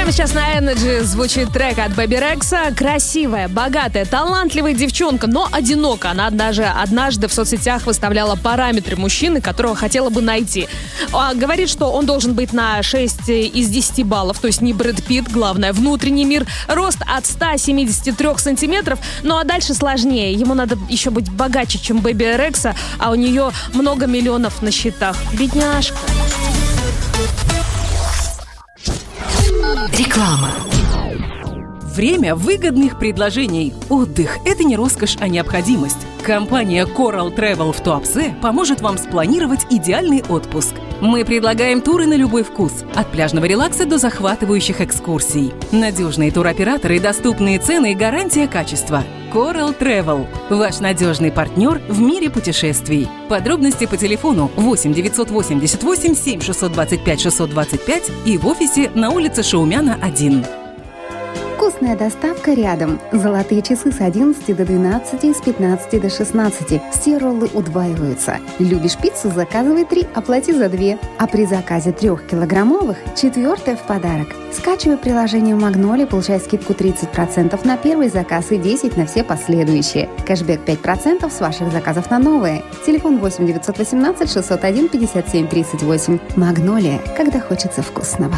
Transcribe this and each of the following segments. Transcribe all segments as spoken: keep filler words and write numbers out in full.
Прямо сейчас на Energy звучит трек от Бэби Рекса. Красивая, богатая, талантливая девчонка, но одинока. Она даже однажды в соцсетях выставляла параметры мужчины, которого хотела бы найти. А, говорит, что он должен быть на шесть из десяти баллов, то есть не Брэд Питт, главное, внутренний мир, рост от ста семидесяти трёх сантиметров, ну а дальше сложнее. Ему надо еще быть богаче, чем Бэби Рекса, а у нее много миллионов на счетах. Бедняжка. Реклама. Время выгодных предложений. Отдых – это не роскошь, а необходимость. Компания Coral Travel в Туапсе поможет вам спланировать идеальный отпуск. Мы предлагаем туры на любой вкус, от пляжного релакса до захватывающих экскурсий. Надежные туроператоры, доступные цены и гарантия качества. Coral Travel – ваш надежный партнер в мире путешествий. Подробности по телефону восемь девятьсот восемьдесят восемь семь шестьсот двадцать пять шестьсот двадцать пять и в офисе на улице Шаумяна, один. Вкусная доставка рядом. Золотые часы с одиннадцати до двенадцати, с пятнадцати до шестнадцати. Все роллы удваиваются. Любишь пиццу? Заказывай три, оплати за две. А при заказе трехкилограммовых четвертая в подарок. Скачивай приложение Магнолия, получай скидку тридцать процентов на первый заказ и десять процентов на все последующие. Кэшбэк пять процентов с ваших заказов на новые. Телефон восемь девятьсот восемнадцать шестьсот один пятьдесят семь тридцать восемь. Магнолия, когда хочется вкусного.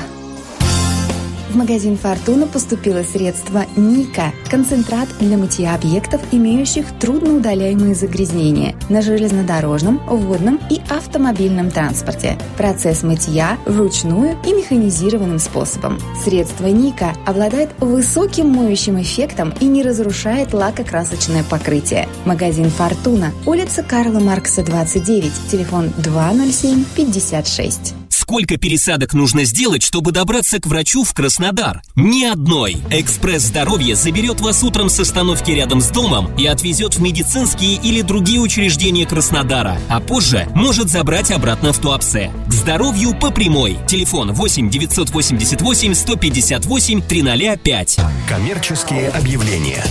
В магазин «Фортуна» поступило средство «Ника» – концентрат для мытья объектов, имеющих трудноудаляемые загрязнения на железнодорожном, водном и автомобильном транспорте. Процесс мытья вручную и механизированным способом. Средство «Ника» обладает высоким моющим эффектом и не разрушает лакокрасочное покрытие. Магазин «Фортуна», улица Карла Маркса, двадцать девять, телефон два ноль семь пятьдесят шесть. Сколько пересадок нужно сделать, чтобы добраться к врачу в Краснодар? Ни одной. «Экспресс Здоровья» заберет вас утром с остановки рядом с домом и отвезет в медицинские или другие учреждения Краснодара, а позже может забрать обратно в Туапсе. К здоровью по прямой. Телефон восемь девятьсот восемьдесят восемь сто пятьдесят восемь триста пять. Коммерческие объявления.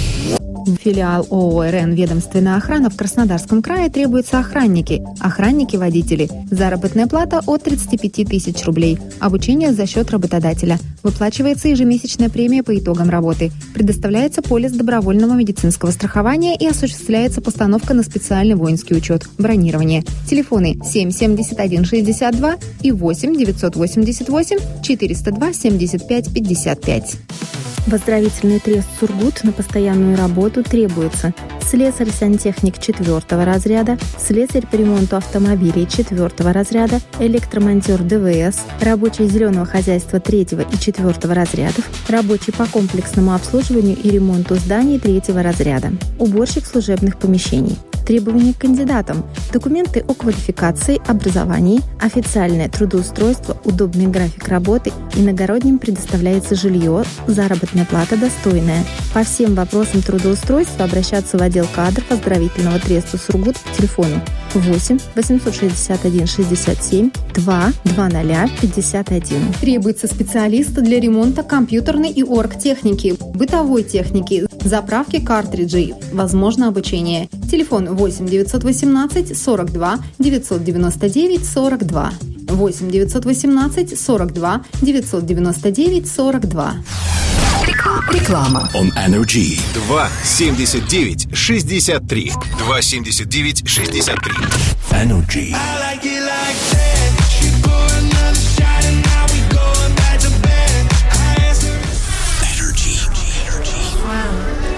Филиал ООО «РН Ведомственная охрана» в Краснодарском крае требуются охранники, охранники-водители. Заработная плата от тридцати пяти тысяч рублей. Обучение за счет работодателя. Выплачивается ежемесячная премия по итогам работы. Предоставляется полис добровольного медицинского страхования и осуществляется постановка на специальный воинский учет. Бронирование. Телефоны семь семьдесят один шестьдесят два и восемь девятьсот восемьдесят восемь четыреста два семьдесят пять пятьдесят пять. В оздоровительный трест «Сургут» на постоянную работу требуется слесарь-сантехник четвертого разряда, слесарь по ремонту автомобилей четвертого разряда, электромонтер ДВС, рабочий зеленого хозяйства третьего и четвертого разрядов, рабочий по комплексному обслуживанию и ремонту зданий третьего разряда, уборщик служебных помещений. Требования к кандидатам: документы о квалификации, образовании, официальное трудоустройство, удобный график работы, иногородним предоставляется жилье, заработная плата достойная. По всем вопросам трудоустройства обращаться в отдел кадров оздоровительного треста «Сургут» по телефону восемь восемьсот шестьдесят один шестьдесят семь два двадцать пятьдесят один. Требуется специалист для ремонта компьютерной и оргтехники, бытовой техники, заправки картриджей, возможно обучение. Телефон восемь девятьсот восемнадцать сорок два девятьсот девяносто девять сорок два. восемь девятьсот восемнадцать сорок два девятьсот девяносто девять сорок два. Реклама. On Energy. два семьдесят девять шестьдесят три. два семьдесят девять шестьдесят три. Energy.